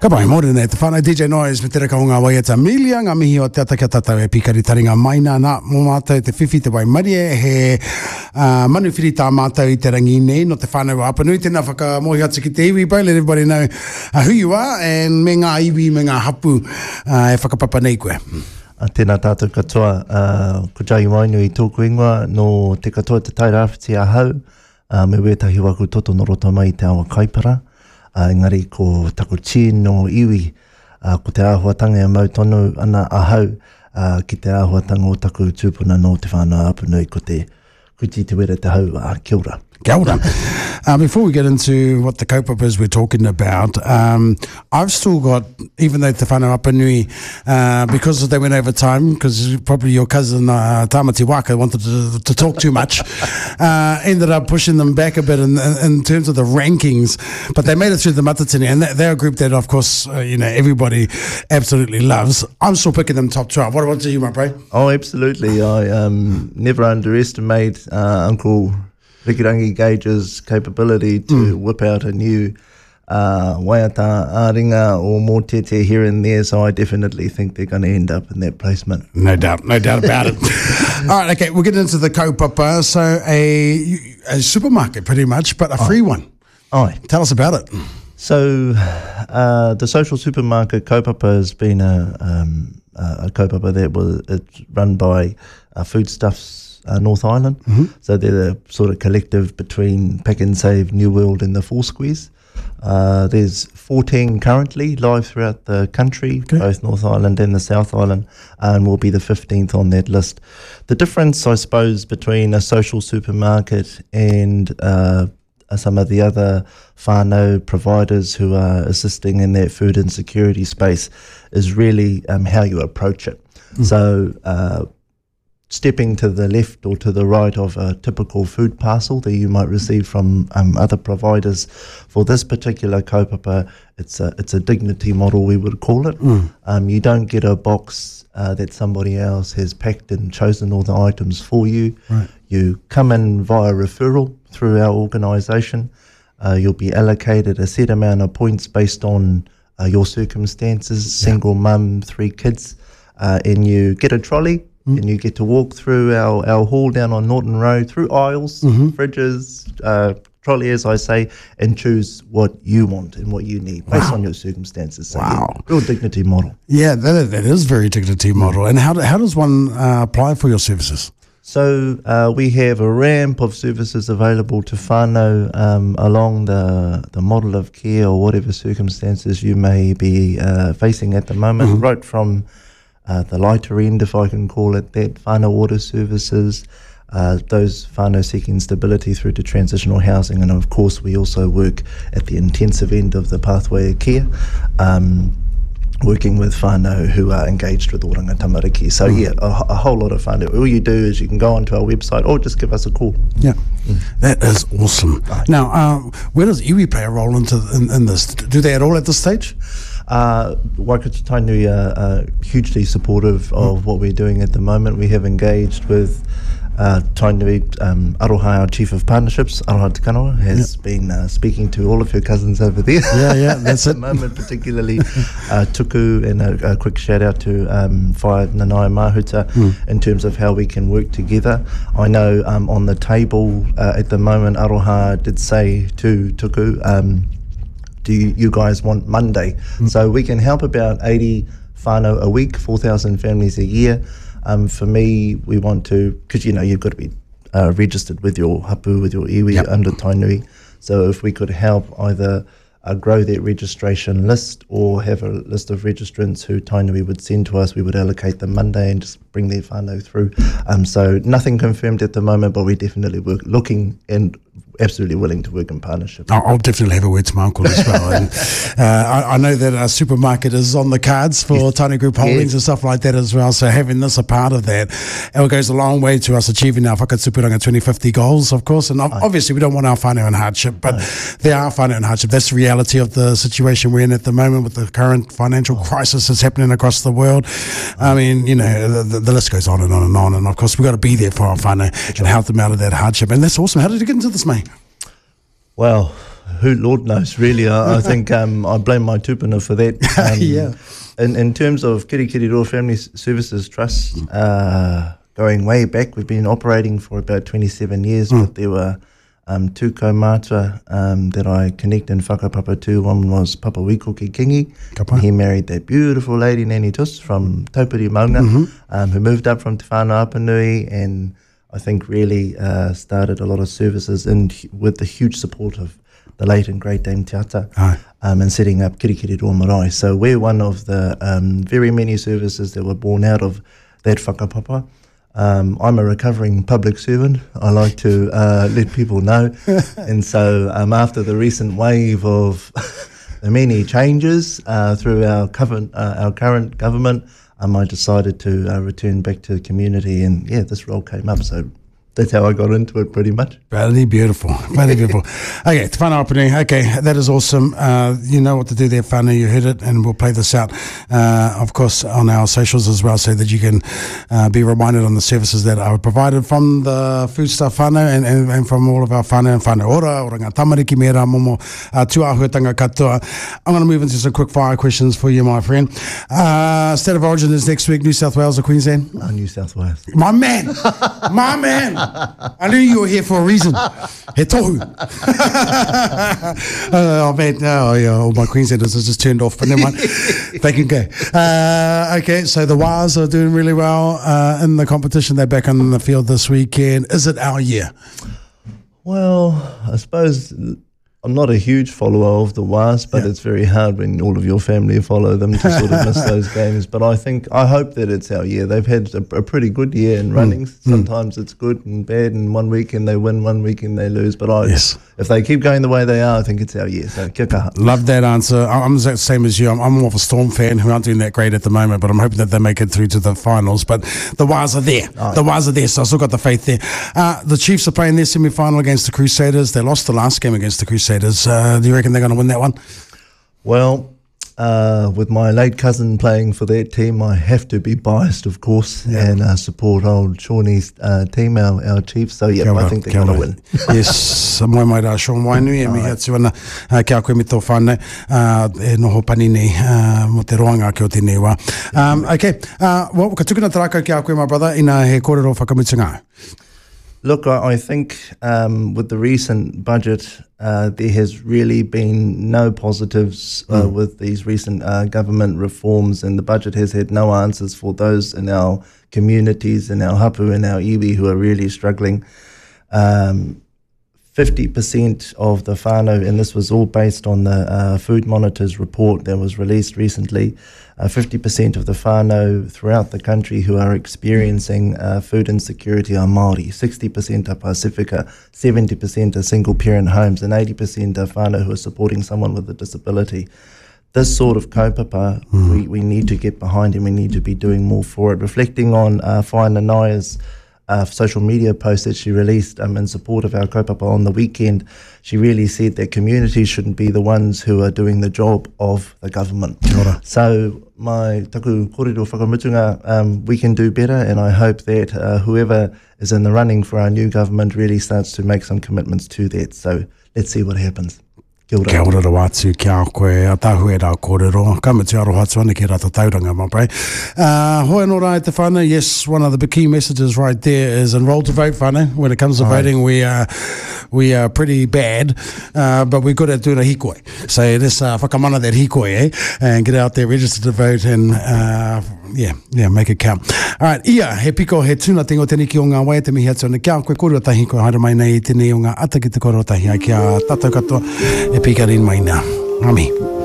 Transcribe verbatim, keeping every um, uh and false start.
Ka pai, mōre nei, te whānau D J Noise me te reka o ngā wai e ta milia, ngā mihi o te ataka tatau e pikari taringa maina nā mō mātou te whiwhi te wai marie he uh, manu whiri tā mātou i te rangi nei no te whānau wa Apanui, tēnā whakamohi atu ki te iwi, bro, let everybody know uh, who you are, and me ngā iwi, me ngā hapu uh, e whakapapa nei koe. A tēnā tātou katoa, uh, ko Jai Wainu i tōku ingoa, no te katoa te tairāwhiti a hau, uh, me wētahi waku toto no roto mai te awa kaipara, uh, engari ko tako chīn no iwi, uh, ko te āhuatanga e mau tonu ana a hau, uh, ki te āhuatanga o taku tūpuna no te whānau Apanui, ko te kuti te wera te hau, uh, kia ora. Kia ora. Uh, before we get into what the kaupapa we're talking about, um, I've still got, even though Te Whānau Apanui, uh, because they went over time, because probably your cousin uh, Tamati Waka wanted to, to talk too much, uh, ended up pushing them back a bit in, in terms of the rankings, but they made it through the Matatini, and they're a group that, of course, uh, you know, everybody absolutely loves. I'm still picking them top twelve. What about you, my bro? Oh, absolutely. I um, never underestimate uh, Uncle Rikirangi Gage's capability to mm. whip out a new uh, waiata āringa or more tete here and there, so I definitely think they're going to end up in that placement. No doubt, no doubt about it. All right, okay, we'll get into the kaupapa. So a, a supermarket pretty much, but a free oh. one. Oh. Tell us about it. So uh, the social supermarket kaupapa has been a, um, a kaupapa that was it's run by uh, Foodstuffs Uh, North Island, mm-hmm. so they're the sort of collective between Pick and Save, New World and the Four Squares. Uh, there's fourteen currently live throughout the country, okay. both North Island and the South Island, and will be the fifteenth on that list. The difference, I suppose, between a social supermarket and uh, some of the other whānau providers who are assisting in that food insecurity space is really um, how you approach it. Mm. So uh, stepping to the left or to the right of a typical food parcel that you might receive from um, other providers. For this particular kaupapa, it's a, it's a dignity model, we would call it. Mm. Um, you don't get a box uh, that somebody else has packed and chosen all the items for you. Right. You come in via referral through our organisation. Uh, you'll be allocated a set amount of points based on uh, your circumstances, yeah. single mum, three kids, uh, and you get a trolley. Mm. And you get to walk through our, our hall down on Norton Road, through aisles, mm-hmm. fridges, uh, trolley, as I say, and choose what you want and what you need based wow. on your circumstances. So wow. Yeah, real dignity model. Yeah, that, that is very dignity model. And how, do, how does one uh, apply for your services? So uh, we have a ramp of services available to whānau um, along the, the model of care or whatever circumstances you may be uh, facing at the moment, mm-hmm. right from Uh, the lighter end, if I can call it that, whānau water services, uh, those whānau seeking stability through to transitional housing, and of course we also work at the intensive end of the pathway of care, um, working with whānau who are engaged with Oranga Tamariki. So mm. yeah, a, a whole lot of whānau. All you do is you can go onto our website or just give us a call. Yeah, mm. that is awesome. Right. Now, uh, where does iwi play a role into in, in this? Do they at all at this stage? Uh, Waikato Tainui are uh, hugely supportive of mm. what we're doing at the moment. We have engaged with uh, Tainui, um, Aroha, our Chief of Partnerships, Aroha Tikanoa, has yep. been uh, speaking to all of her cousins over there. Yeah, yeah, that's at it. the moment, particularly uh, Tuku, and a, a quick shout out to um, Whaia Nanai Mahuta mm. in terms of how we can work together. I know um, on the table uh, at the moment, Aroha did say to Tuku, um, do you, you guys want Monday? Mm. So we can help about eighty whānau a week, four thousand families a year. Um, for me, we want to, because you know, you've got to be uh, registered with your hapu, with your iwi yep. under Tainui. So if we could help either uh, grow that registration list or have a list of registrants who Tainui would send to us, we would allocate them Monday and just bring their whānau through. Um, so nothing confirmed at the moment, but we definitely work looking and absolutely willing to work in partnership. I'll, I'll definitely have a word to my uncle as well. And uh, I, I know that a supermarket is on the cards for yes. Tainui Group Holdings yes. and stuff like that as well. So having this a part of that, it goes a long way to us achieving our Whakatupuranga twenty fifty goals, of course. And obviously we don't want our whānau in hardship, but oh. there are whānau in hardship. That's the reality of the situation we're in at the moment with the current financial oh. crisis that's happening across the world. Oh. I mean, you know, the, the list goes on and on and on. And of course we've got to be there for our whānau and help them out of that hardship. And that's awesome. How did you get into this, mate? Well, who Lord knows, really. I, I think um, I blame my tupuna for that. Um, yeah. In, in terms of Kirikiriroa Family Services Trust, uh, going way back, we've been operating for about twenty-seven years, mm. but there were um, two kaumātua um, that I connect and whakapapa to. One was Papa Wikoki Kingi. He married that beautiful lady, Nani Tus, from Taupiri Maunga, mm-hmm. um, who moved up from Te Whānau Apanui, and I think really uh, started a lot of services in, with the huge support of the late and great Dame Te Ata, um, and setting up Kirikiriroa Marae. So we're one of the um, very many services that were born out of that whakapapa. Um, I'm a recovering public servant. I like to uh, let people know. And so um, after the recent wave of the many changes uh, through our, cover, uh, our current government, um, I decided to uh, return back to the community, and yeah, this role came up. So that's how I got into it, pretty much. Bloody beautiful, bloody beautiful. Okay, Te Whānau Apanui. Okay, that is awesome. Uh, you know what to do there, whānau. You heard it, and we'll play this out, uh, of course, on our socials as well, so that you can uh, be reminded on the services that are provided from the Foodstuff whānau and, and, and from all of our whānau and whānau ora, ora ngā tamariki me rā momo, uh, tuahuatanga katoa. I'm going to move into some quick fire questions for you, my friend. Uh, State of Origin is next week, New South Wales or Queensland? Uh, New South Wales. My man, my man. I knew you were here for a reason. He tohu. Oh, man. Oh, yeah. All my Queenslanders are just turned off, but never mind. They can go. Uh, okay, so the Wars are doing really well uh, in the competition. They're back on the field this weekend. Is it our year? Well, I suppose I'm not a huge follower of the Wasps, but yeah. It's very hard when all of your family follow them to sort of miss those games. But I think, I hope that it's our year. They've had a, a pretty good year in runnings. Mm. Sometimes mm. it's good and bad, and one weekend they win, one weekend they lose. But I, yes. if they keep going the way they are, I think it's our year. So kia kaha. Love that answer. I'm the same as you. I'm, I'm more of a Storm fan who aren't doing that great at the moment, but I'm hoping that they make it through to the finals. But the Wars are there. Oh, the Wars are there, so I've still got the faith there. Uh, the Chiefs are playing their semi-final against the Crusaders. They lost the last game against the Crusaders. Uh, do you reckon they're going to win that one? Well, uh, with my late cousin playing for that team, I have to be biased, of course, yeah. and uh, support old Shawnee's uh, team, our, our Chiefs. So, yeah, I think they're going to win. Yes, moi mai rā Sean Wainui, e mi hatu ana, kia koe mi tō whānau, e noho pani nei, mo te roanga ki o tēnei wā. Um, okay, uh, well, ka tukuna taraka kia koe, my brother, ina he kōrero whakamutunga. Look, I think um, with the recent budget, uh, there has really been no positives uh, mm. with these recent uh, government reforms, and the budget has had no answers for those in our communities, in our hapu, in our iwi who are really struggling. Um, fifty percent of the whānau, and this was all based on the uh, Food Monitors report that was released recently, uh, fifty percent of the whānau throughout the country who are experiencing uh, food insecurity are Māori, sixty percent are Pasifika, seventy percent are single-parent homes, and eighty percent are whānau who are supporting someone with a disability. This sort of kaupapa, mm. we, we need to get behind, and we need to be doing more for it. Reflecting on uh, Whaina Naia's Uh, social media post that she released um, in support of our kaupapa on the weekend, she really said that communities shouldn't be the ones who are doing the job of the government. Ora. So my taku kōrero whakamutunga, um, we can do better, and I hope that uh, whoever is in the running for our new government really starts to make some commitments to that. So let's see what happens. Kia ora. Kia ora wātu, kia koe, a tahu e rā kōrero. Ka mutu aroha atu ana ki rata tauranga, my bro. Uh, hoi anō rā e te whānau. Yes, one of the key messages right there is enroll to vote, whānau. When it comes to Aye. voting, we are, we are pretty bad, uh, but we're good at doing a hikoi. So let's uh, whakamana that hikoi, eh? And get out there, register to vote, and uh, yeah, yeah, make it count. All right, ia, he piko, he tūna tingo tēnei ki o ngā wai te mihi atu ana. Kia koe kōrero tahi koe haere mai nei tēnei o ngā ata ki te kōrero tahi ai kia tātou katoa e pikarin mai nā. Ami.